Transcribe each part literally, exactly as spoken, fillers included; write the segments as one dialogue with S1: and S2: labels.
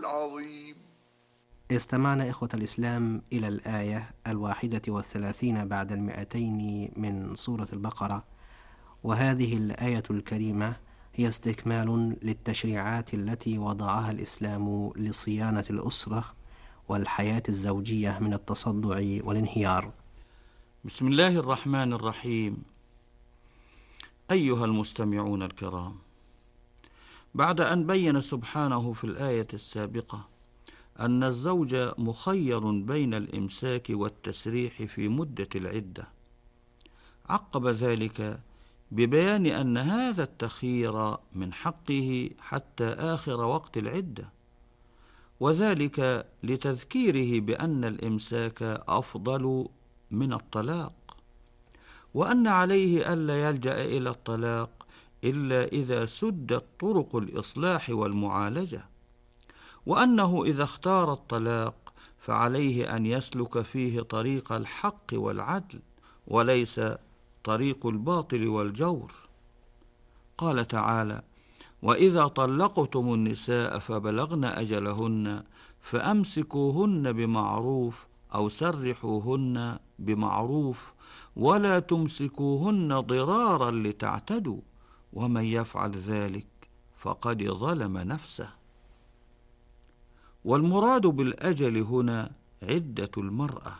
S1: العظيم.
S2: استمعنا إخوة الإسلام إلى الآية الواحدة والثلاثين بعد المئتين من سورة البقرة، وهذه الآية الكريمة هي استكمال للتشريعات التي وضعها الإسلام لصيانة الأسرة والحياة الزوجية من التصدع والانهيار.
S3: بسم الله الرحمن الرحيم. أيها المستمعون الكرام، بعد أن بين سبحانه في الآية السابقة أن الزوج مخير بين الإمساك والتسريح في مدة العدة، عقب ذلك ببيان أن هذا التخيير من حقه حتى آخر وقت العدة، وذلك لتذكيره بأن الإمساك أفضل من الطلاق، وأن عليه ألا يلجأ إلى الطلاق إلا إذا سدت طرق الإصلاح والمعالجة، وأنه إذا اختار الطلاق فعليه أن يسلك فيه طريق الحق والعدل وليس طريق الباطل والجور. قال تعالى: وإذا طلقتم النساء فبلغن أجلهن فأمسكوهن بمعروف أو سرحوهن بمعروف ولا تمسكوهن ضرارا لتعتدوا ومن يفعل ذلك فقد ظلم نفسه. والمراد بالأجل هنا عدة المرأة،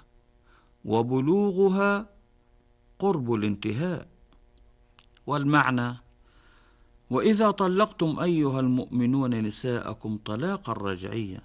S3: وبلوغها قرب الانتهاء. والمعنى: وإذا طلقتم أيها المؤمنون نساءكم طلاقا رجعيا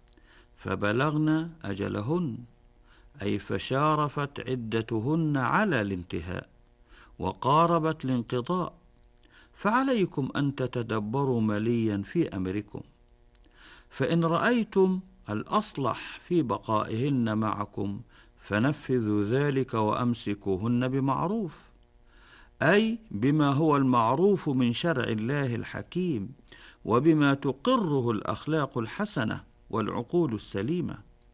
S3: فبلغن أجلهن، أي فشارفت عدتهن على الانتهاء وقاربت الانقضاء، فعليكم أن تتدبروا مليا في أمركم، فإن رأيتم الأصلح في بقائهن معكم فنفذوا ذلك وأمسكوهن بمعروف، أي بما هو المعروف من شرع الله الحكيم وبما تقره الأخلاق الحسنة والعقول السليمة.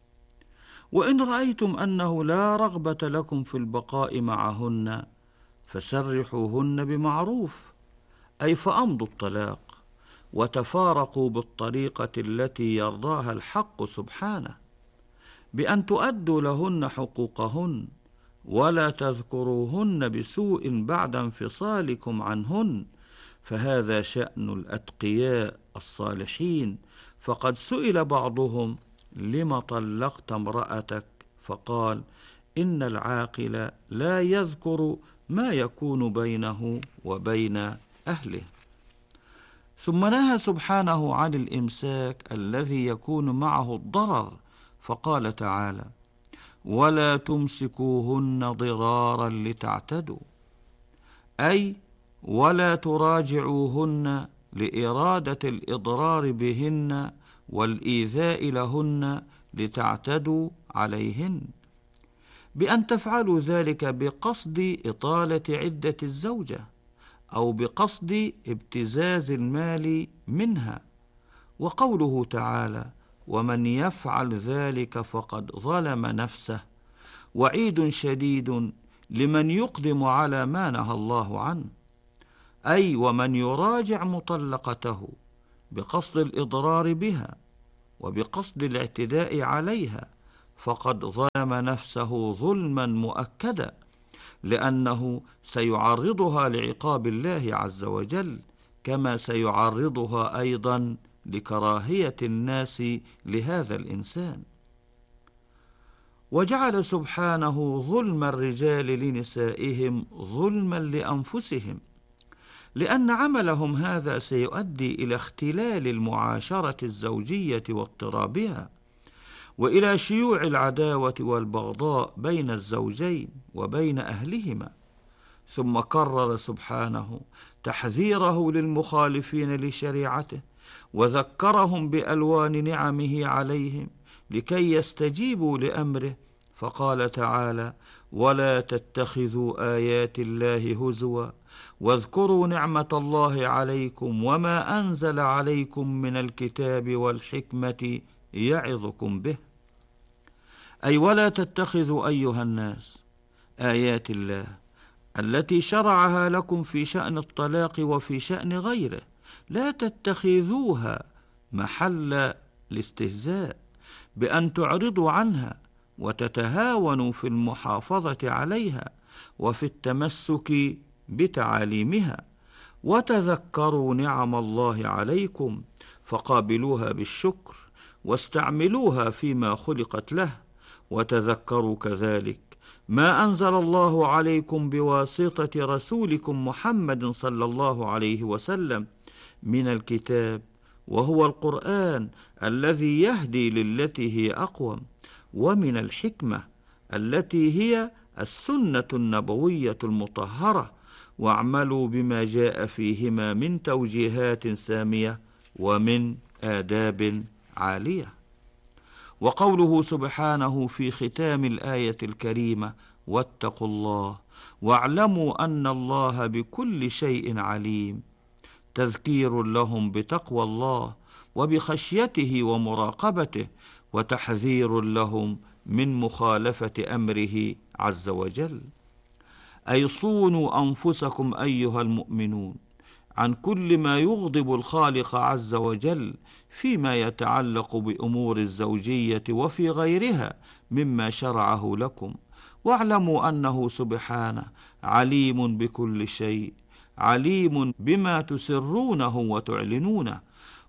S3: وإن رأيتم أنه لا رغبة لكم في البقاء معهن فسرحوهن بمعروف، أي فأمضوا الطلاق وتفارقوا بالطريقة التي يرضاها الحق سبحانه، بأن تؤدوا لهن حقوقهن ولا تذكروهن بسوء بعد انفصالكم عنهن، فهذا شأن الأتقياء الصالحين. فقد سئل بعضهم: لم طلقت امرأتك؟ فقال: إن العاقل لا يذكر ما يكون بينه وبين أهله. ثم نهى سبحانه عن الإمساك الذي يكون معه الضرر، فقال تعالى: ولا تمسكوهن ضرارا لتعتدوا، أي ولا تراجعوهن لإرادة الإضرار بهن والإيذاء لهن لتعتدوا عليهن، بأن تفعلوا ذلك بقصد إطالة عدة الزوجة أو بقصد ابتزاز المال منها. وقوله تعالى: ومن يفعل ذلك فقد ظلم نفسه، وعيد شديد لمن يقدم على ما نهى الله عنه، أي ومن يراجع مطلقته بقصد الإضرار بها وبقصد الاعتداء عليها فقد ظلم نفسه ظلما مؤكدا، لأنه سيعرضها لعقاب الله عز وجل، كما سيعرضها أيضا لكراهية الناس لهذا الإنسان. وجعل سبحانه ظلم الرجال لنسائهم ظلما لأنفسهم، لأن عملهم هذا سيؤدي إلى اختلال المعاشرة الزوجية واضطرابها، وإلى شيوع العداوة والبغضاء بين الزوجين وبين أهلهما. ثم كرر سبحانه تحذيره للمخالفين لشريعته، وذكرهم بألوان نعمه عليهم لكي يستجيبوا لأمره، فقال تعالى: ولا تتخذوا آيات الله هزوا واذكروا نعمة الله عليكم وما أنزل عليكم من الكتاب والحكمة يعظكم به، أي ولا تتخذوا أيها الناس آيات الله التي شرعها لكم في شأن الطلاق وفي شأن غيره، لا تتخذوها محل الاستهزاء بأن تعرضوا عنها وتتهاونوا في المحافظة عليها وفي التمسك بتعاليمها، وتذكروا نعم الله عليكم فقابلوها بالشكر واستعملوها فيما خلقت له، وتذكروا كذلك ما أنزل الله عليكم بواسطة رسولكم محمد صلى الله عليه وسلم من الكتاب، وهو القرآن الذي يهدي للتي هي أقوم، ومن الحكمة التي هي السنة النبوية المطهرة، واعملوا بما جاء فيهما من توجيهات سامية ومن آداب عالية. وقوله سبحانه في ختام الآية الكريمة: واتقوا الله واعلموا أن الله بكل شيء عليم، تذكير لهم بتقوى الله وبخشيته ومراقبته، وتحذير لهم من مخالفة أمره عز وجل. أي صونوا أنفسكم أيها المؤمنون عن كل ما يغضب الخالق عز وجل فيما يتعلق بأمور الزوجية وفي غيرها مما شرعه لكم، واعلموا أنه سبحانه عليم بكل شيء، عليم بما تسرونه وتعلنونه،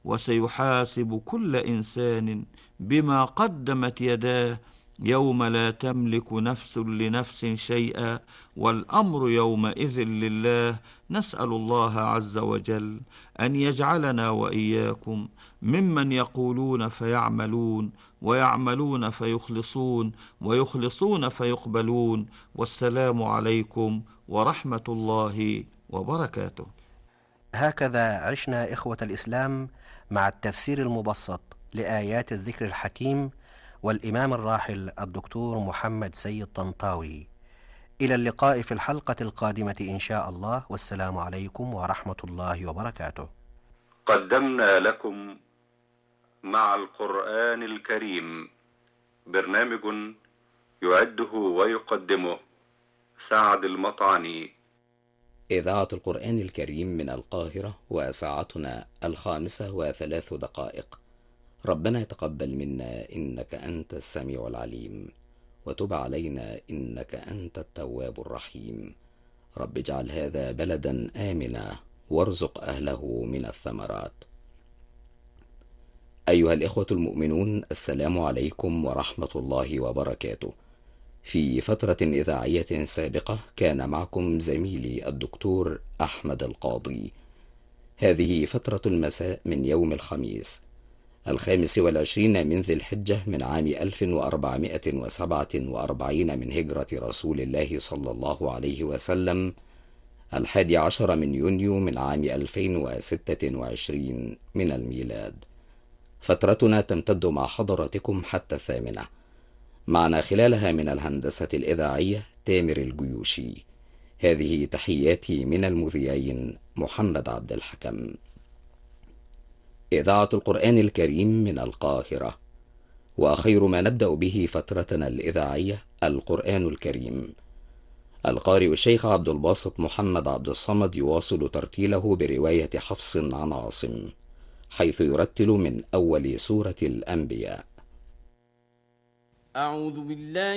S3: وسيحاسب كل إنسان بما قدمت يداه يوم لا تملك نفس لنفس شيئا والأمر يومئذ لله. نسأل الله عز وجل أن يجعلنا وإياكم ممن يقولون فيعملون، ويعملون فيخلصون، ويخلصون فيقبلون. والسلام عليكم ورحمة الله وبركاته.
S2: هكذا عشنا إخوة الإسلام مع التفسير المبسط لآيات الذكر الحكيم والإمام الراحل الدكتور محمد سيد طنطاوي. إلى اللقاء في الحلقة القادمة إن شاء الله، والسلام عليكم ورحمة الله وبركاته.
S1: قدمنا لكم مع القرآن الكريم برنامج يعده ويقدمه سعد المطعني.
S4: إذاعة القرآن الكريم من القاهرة، وساعتنا الخامسة وثلاث دقائق. ربنا يتقبل منا إنك أنت السميع العليم، وتب علينا إنك أنت التواب الرحيم. رب اجعل هذا بلدا آمنا وارزق أهله من الثمرات. أيها الإخوة المؤمنون، السلام عليكم ورحمة الله وبركاته. في فترة إذاعية سابقة كان معكم زميلي الدكتور أحمد القاضي. هذه فترة المساء من يوم الخميس الخامس والعشرين من ذي الحجة من عام ألف وأربعمائة وسبعة وأربعين من هجرة رسول الله صلى الله عليه وسلم، الحادي عشر من يونيو من عام ألفين وستة وعشرين من الميلاد. فترتنا تمتد مع حضراتكم حتى الثامنة. معنا خلالها من الهندسة الإذاعية تامر الجيوشي. هذه تحياتي من المذيعين محمد عبد الحكم. إذاعة القرآن الكريم من القاهرة، وخير ما نبدأ به فترتنا الإذاعية القرآن الكريم. القارئ الشيخ عبد الباسط محمد عبد الصمد يواصل ترتيله برواية حفص عن عاصم، حيث يرتل من أول سورة الأنبياء.
S5: أعوذ بالله